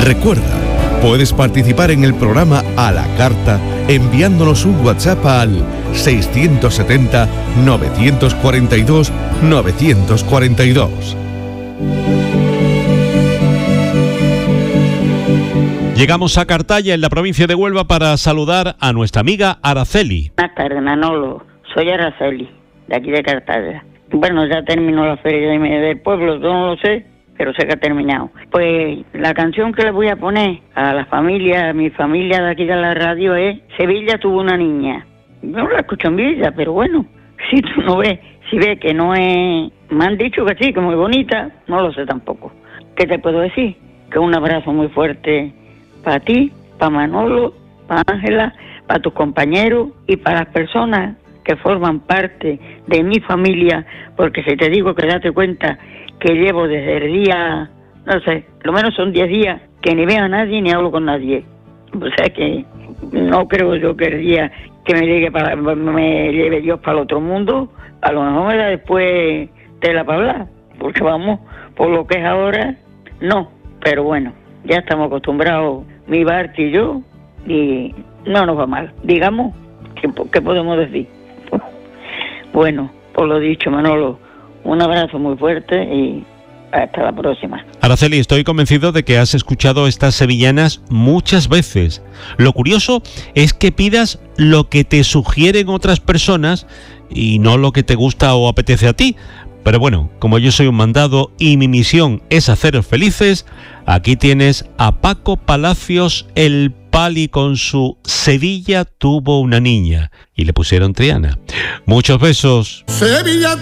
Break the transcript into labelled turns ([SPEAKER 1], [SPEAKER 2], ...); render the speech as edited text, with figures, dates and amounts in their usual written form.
[SPEAKER 1] Recuerda, puedes participar en el programa a la carta enviándonos un WhatsApp al 670-942-942.
[SPEAKER 2] Llegamos a Cartaya, en la provincia de Huelva, para saludar a nuestra amiga Araceli.
[SPEAKER 3] Buenas tardes, Manolo. Soy Araceli, de aquí de Cartaya. Bueno, ya terminó la feria del pueblo, yo no lo sé, pero sé que ha terminado. Pues la canción que le voy a poner a la familia, a mi familia de aquí de la radio es Sevilla tuvo una niña. Yo no la escucho en vida, pero bueno, si tú no ves, si ves que no es... Me han dicho que sí, que muy bonita, no lo sé tampoco. ¿Qué te puedo decir? Que un abrazo muy fuerte para ti, para Manolo, para Ángela, para tus compañeros y para las personas que forman parte de mi familia, porque si te digo que date cuenta que llevo desde el día, no sé, lo menos son 10 días que ni veo a nadie ni hablo con nadie. O sea que no creo yo que el día que me lleve Dios para el otro mundo, a lo mejor me da después tela para hablar, porque vamos, por lo que es ahora, no, pero bueno, ya estamos acostumbrados, mi Bart y yo, y no nos va mal. Digamos, ¿qué podemos decir? Bueno, por lo dicho, Manolo, un abrazo muy fuerte y hasta la próxima.
[SPEAKER 2] Araceli, estoy convencido de que has escuchado estas sevillanas muchas veces. Lo curioso es que pidas lo que te sugieren otras personas y no lo que te gusta o apetece a ti. Pero bueno, como yo soy un mandado y mi misión es haceros felices, aquí tienes a Paco Palacios, el Pali, con su Sevilla tuvo una niña y le pusieron Triana. Muchos besos.
[SPEAKER 4] Sevilla